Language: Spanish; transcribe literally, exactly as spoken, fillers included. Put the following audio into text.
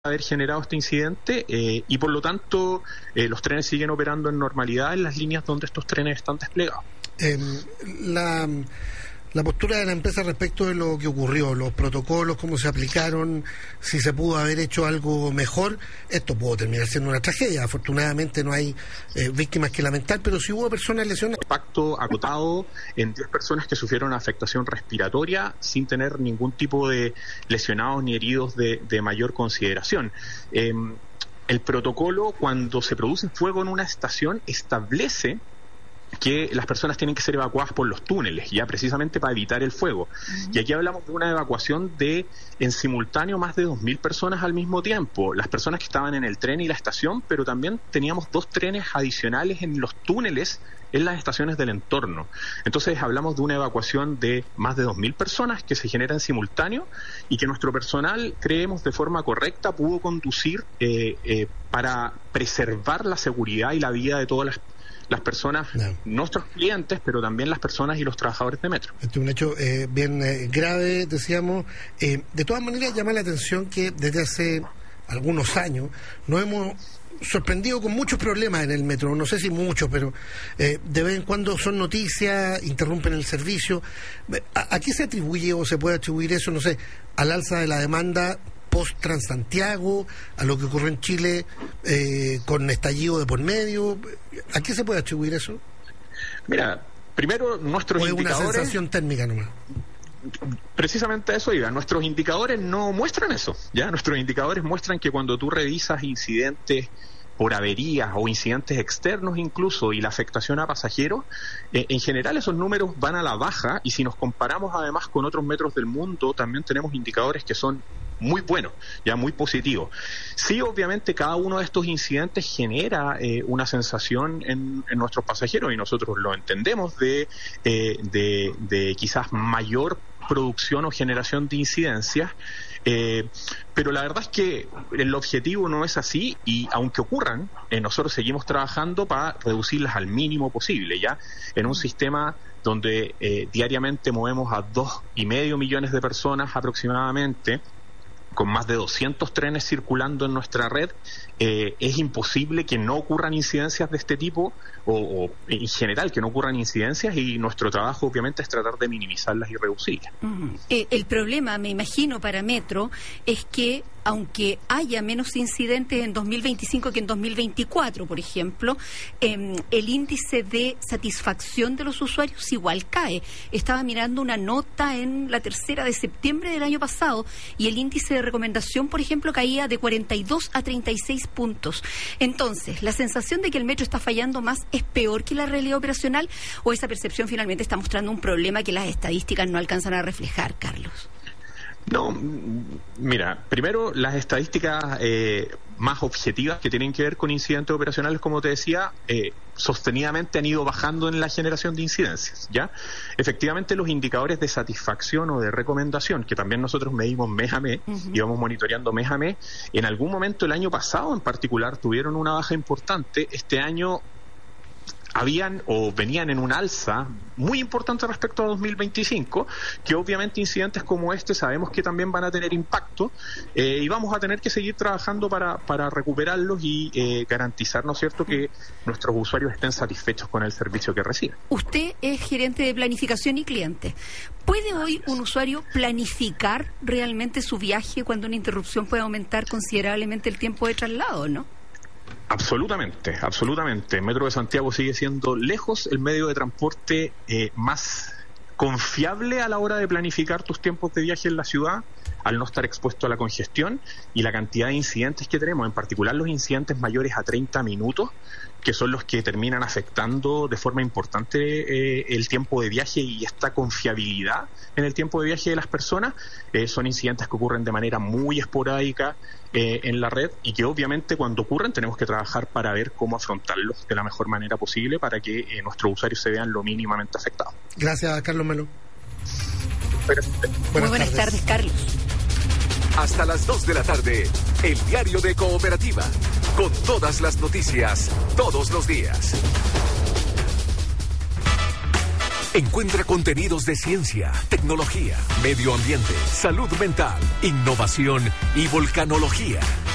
haber generado este incidente eh, y por lo tanto eh, los trenes siguen operando en normalidad en las líneas donde estos trenes están desplegados. Eh, la, la postura de la empresa respecto de lo que ocurrió, los protocolos, cómo se aplicaron, si se pudo haber hecho algo mejor, esto pudo terminar siendo una tragedia. Afortunadamente no hay eh, víctimas que lamentar, pero si hubo personas lesionadas. Impacto acotado en diez personas que sufrieron afectación respiratoria sin tener ningún tipo de lesionados ni heridos de, de mayor consideración. Eh, el protocolo, cuando se produce fuego en una estación, establece que las personas tienen que ser evacuadas por los túneles, ya precisamente para evitar el fuego. Uh-huh. Y aquí hablamos de una evacuación de, en simultáneo, más de dos mil personas al mismo tiempo. Las personas que estaban en el tren y la estación, pero también teníamos dos trenes adicionales en los túneles en las estaciones del entorno. Entonces hablamos de una evacuación de más de dos mil personas que se genera en simultáneo y que nuestro personal, creemos, de forma correcta pudo conducir eh, eh, para preservar la seguridad y la vida de todas las las personas, no. nuestros clientes, pero también las personas y los trabajadores de metro. Este es un hecho eh, bien eh, grave, decíamos. Eh, de todas maneras, llama la atención que desde hace algunos años nos hemos sorprendido con muchos problemas en el metro, no sé si muchos, pero eh, de vez en cuando son noticias, interrumpen el servicio. ¿A, a qué se atribuye o se puede atribuir eso, no sé, al alza de la demanda post-Transantiago, a lo que ocurrió en Chile eh, con estallido de por medio? ¿A qué se puede atribuir eso? Mira, primero nuestros ¿O es indicadores... una sensación térmica nomás? Precisamente eso iba, nuestros indicadores no muestran eso, ¿ya? Nuestros indicadores muestran que cuando tú revisas incidentes por averías o incidentes externos incluso y la afectación a pasajeros, eh, en general esos números van a la baja, y si nos comparamos además con otros metros del mundo, también tenemos indicadores que son muy buenos, ya muy positivos. Sí, obviamente cada uno de estos incidentes genera eh, una sensación en, en nuestros pasajeros, y nosotros lo entendemos, de, eh, de, de quizás mayor producción o generación de incidencias, eh, pero la verdad es que el objetivo no es así, y aunque ocurran, eh, nosotros seguimos trabajando para reducirlas al mínimo posible, ya en un sistema donde eh, diariamente movemos a dos y medio millones de personas aproximadamente, con más de doscientos trenes circulando en nuestra red. Eh, es imposible que no ocurran incidencias de este tipo, o, o en general que no ocurran incidencias, y nuestro trabajo obviamente es tratar de minimizarlas y reducirlas. Uh-huh. Eh, el problema, me imagino, para Metro es que aunque haya menos incidentes en dos mil veinticinco que en dos mil veinticuatro, por ejemplo, eh, el índice de satisfacción de los usuarios igual cae. Estaba mirando una nota en la tercera de septiembre del año pasado, y el índice de recomendación, por ejemplo, caía de cuarenta y dos a treinta y seis puntos. Entonces, ¿la sensación de que el metro está fallando más es peor que la realidad operacional, o esa percepción finalmente está mostrando un problema que las estadísticas no alcanzan a reflejar, Carlos? No, mira, primero las estadísticas eh, más objetivas que tienen que ver con incidentes operacionales, como te decía, eh, sostenidamente han ido bajando en la generación de incidencias, ¿ya? Efectivamente, los indicadores de satisfacción o de recomendación, que también nosotros medimos mes a mes, uh-huh. y vamos monitoreando mes a mes, en algún momento el año pasado en particular tuvieron una baja importante. Este año habían o venían en un alza muy importante respecto a dos mil veinticinco, que obviamente incidentes como este sabemos que también van a tener impacto, eh, y vamos a tener que seguir trabajando para, para recuperarlos y eh, garantizar, ¿no es cierto?, que nuestros usuarios estén satisfechos con el servicio que reciben. Usted es gerente de planificación y cliente. ¿Puede hoy un usuario planificar realmente su viaje cuando una interrupción puede aumentar considerablemente el tiempo de traslado, no? Absolutamente, absolutamente. El Metro de Santiago sigue siendo lejos el medio de transporte eh, más confiable a la hora de planificar tus tiempos de viaje en la ciudad, al no estar expuesto a la congestión y la cantidad de incidentes que tenemos, en particular los incidentes mayores a treinta minutos, que son los que terminan afectando de forma importante eh, el tiempo de viaje y esta confiabilidad en el tiempo de viaje de las personas. Eh, son incidentes que ocurren de manera muy esporádica eh, en la red, y que obviamente cuando ocurren tenemos que trabajar para ver cómo afrontarlos de la mejor manera posible para que eh, nuestros usuarios se vean lo mínimamente afectados. Gracias, Carlos Melo. Buenas, Muy buenas tardes, tardes, Carlos. Hasta las dos de la tarde, el Diario de Cooperativa, con todas las noticias, todos los días. Encuentra contenidos de ciencia, tecnología, medio ambiente, salud mental, innovación y volcanología